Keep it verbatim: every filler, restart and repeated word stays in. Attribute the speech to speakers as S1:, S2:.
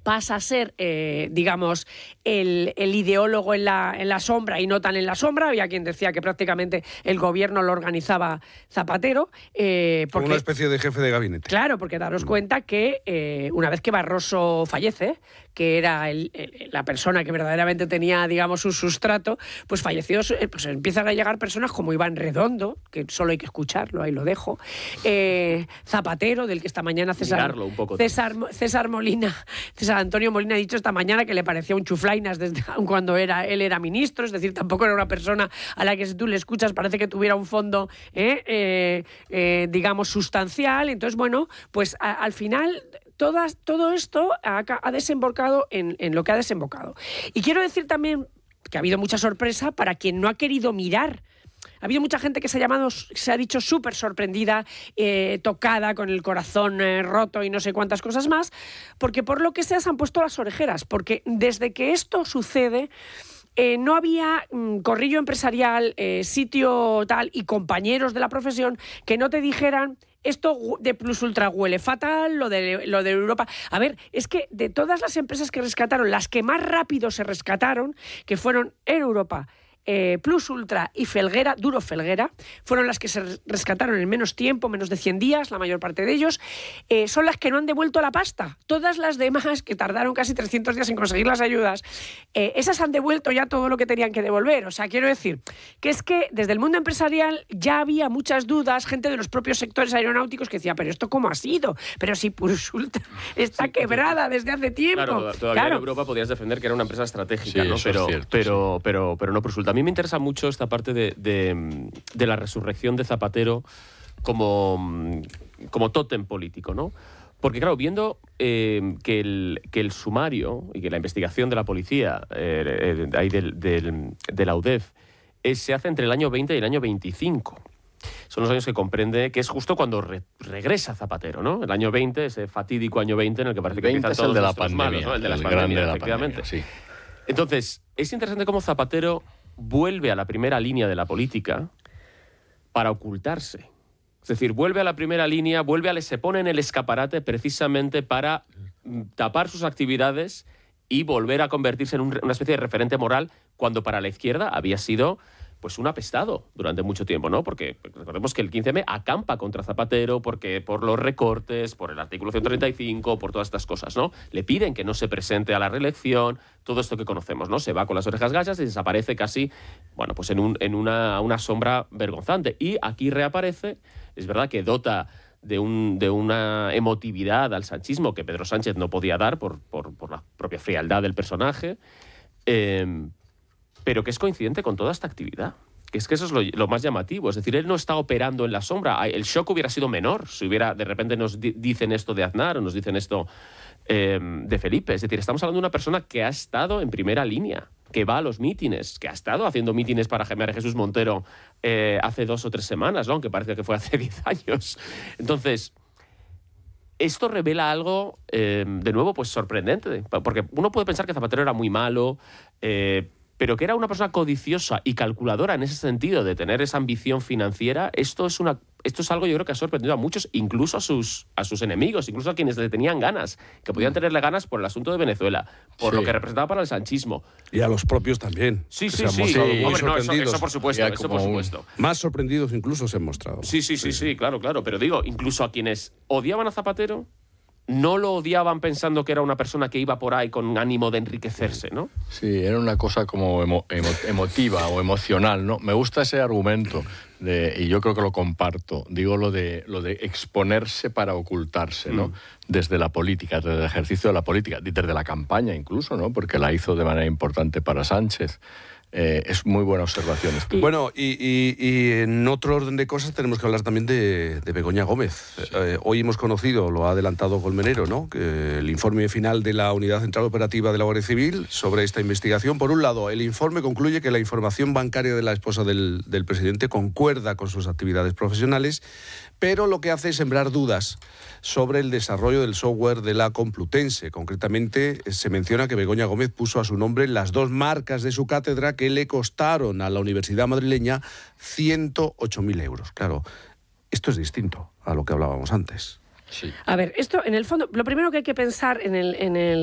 S1: pasa a ser, eh, digamos, el, el ideólogo en la, en la sombra y no tan en la sombra. Había quien decía que prácticamente el gobierno lo organizaba Zapatero. Eh, porque,
S2: Como una especie de jefe de gabinete.
S1: Claro, porque daros cuenta que eh, una vez que Barroso fallece, que era el, el, la persona que verdaderamente tenía, digamos, un sustrato, pues falleció, pues empiezan a llegar personas como Iván Redondo, que solo hay que escucharlo, ahí lo dejo, eh, Zapatero, del que esta mañana César,
S3: un poco
S1: César, César Molina, César Antonio Molina ha dicho esta mañana que le parecía un chuflainas desde cuando era, él era ministro, es decir, tampoco era una persona a la que si tú le escuchas parece que tuviera un fondo, eh, eh, eh, digamos, sustancial. Entonces, bueno, pues a, al final... Todas, todo esto ha, ha desembocado en, en lo que ha desembocado. Y quiero decir también que ha habido mucha sorpresa para quien no ha querido mirar. Ha habido mucha gente que se ha llamado, se ha dicho súper sorprendida, eh, tocada, con el corazón eh, roto y no sé cuántas cosas más, porque por lo que sea se han puesto las orejeras, porque desde que esto sucede... Eh, no había mm, corrillo empresarial, eh, sitio tal y compañeros de la profesión que no te dijeran esto de Plus Ultra huele fatal, lo de, lo de Europa. A ver, es que de todas las empresas que rescataron, las que más rápido se rescataron, que fueron en Europa, Eh, Plus Ultra y Felguera, Duro Felguera, fueron las que se rescataron en menos tiempo, menos de cien días, la mayor parte de ellos, eh, son las que no han devuelto la pasta. Todas las demás, que tardaron casi trescientos días en conseguir las ayudas, eh, esas han devuelto ya todo lo que tenían que devolver. O sea, quiero decir que es que desde el mundo empresarial ya había muchas dudas, gente de los propios sectores aeronáuticos que decía, pero ¿esto cómo ha sido? Pero si Plus Ultra está sí, quebrada desde hace tiempo.
S3: Claro, todavía claro. En Europa podías defender que era una empresa estratégica,
S4: sí,
S3: ¿no? Pero,
S4: es cierto,
S3: pero,
S4: sí.
S3: pero, pero no Plus Ultra. A mí me interesa mucho esta parte de, de, de la resurrección de Zapatero como, como tótem político, ¿no? Porque, claro, viendo eh, que, el, que el sumario y que la investigación de la policía, eh, eh, ahí del, del, de la U D E F, eh, se hace entre el año veinte y el año veinticinco. Son los años que comprende, que es justo cuando re, regresa Zapatero, ¿no? El año veinte, ese fatídico año veinte en el que parece que empiezan todos
S4: el de la
S3: nuestros
S4: pandemia,
S3: malos, ¿no? El de la
S4: el
S3: pandemia,
S4: grande de la
S3: efectivamente.
S4: pandemia, sí.
S3: Entonces, es interesante cómo Zapatero vuelve a la primera línea de la política para ocultarse. Es decir, vuelve a la primera línea, vuelve a, se pone en el escaparate precisamente para tapar sus actividades y volver a convertirse en un, una especie de referente moral cuando para la izquierda había sido pues un apestado durante mucho tiempo, ¿no? Porque recordemos que el quince eme acampa contra Zapatero porque por los recortes, por el artículo ciento treinta y cinco, por todas estas cosas, ¿no? Le piden que no se presente a la reelección, todo esto que conocemos, ¿no? Se va con las orejas gallas y desaparece casi, bueno, pues en, un, en una, una sombra vergonzante. Y aquí reaparece, es verdad que dota de, un, de una emotividad al sanchismo que Pedro Sánchez no podía dar por, por, por la propia frialdad del personaje, eh, pero que es coincidente con toda esta actividad. Que es que eso es lo, lo más llamativo. Es decir, él no está operando en la sombra. El shock hubiera sido menor si hubiera, de repente nos di- dicen esto de Aznar o nos dicen esto eh, de Felipe. Es decir, estamos hablando de una persona que ha estado en primera línea, que va a los mítines, que ha estado haciendo mítines para María Jesús Montero eh, hace dos o tres semanas, ¿no? Aunque parece que fue hace diez años. Entonces, esto revela algo, eh, de nuevo, pues sorprendente. Porque uno puede pensar que Zapatero era muy malo, eh, pero que era una persona codiciosa y calculadora en ese sentido, de tener esa ambición financiera. Esto es, una, esto es algo, yo creo, que ha sorprendido a muchos, incluso a sus, a sus enemigos, incluso a quienes le tenían ganas, que podían tenerle ganas por el asunto de Venezuela, por
S4: sí.
S3: lo que representaba para el sanchismo.
S2: Y a los propios también.
S3: Sí, sí,
S2: se han
S3: sí.
S2: mostrado
S3: sí.
S2: muy
S3: Hombre, no, eso,
S2: sorprendidos.
S3: eso por supuesto, eso por supuesto.
S2: Un... Más sorprendidos incluso se han mostrado.
S3: Sí, sí, sí, sí, sí, claro, claro. Pero digo, incluso a quienes odiaban a Zapatero, no lo odiaban pensando que era una persona que iba por ahí con ánimo de enriquecerse, ¿no?
S4: Sí, era una cosa como emo, emo, emotiva o emocional, ¿no? Me gusta ese argumento, de, y yo creo que lo comparto. Digo lo de, lo de exponerse para ocultarse, ¿no? Mm. Desde la política, desde el ejercicio de la política, desde la campaña incluso, ¿no? Porque la hizo de manera importante para Sánchez. Eh, es muy buena observación esto.
S2: Bueno, y, y, y en otro orden de cosas tenemos que hablar también de, de Begoña Gómez. Sí. Eh, hoy hemos conocido, lo ha adelantado Colmenero, ¿no? Que el informe final de la Unidad Central Operativa de la Guardia Civil sobre esta investigación. Por un lado, el informe concluye que la información bancaria de la esposa del, del presidente concuerda con sus actividades profesionales, pero lo que hace es sembrar dudas sobre el desarrollo del software de la Complutense. Concretamente, se menciona que Begoña Gómez puso a su nombre las dos marcas de su cátedra que le costaron a la Universidad madrileña ciento ocho mil euros. Claro, esto es distinto a lo que hablábamos antes.
S4: Sí.
S1: A ver, esto en el fondo, lo primero que hay que pensar en el... En el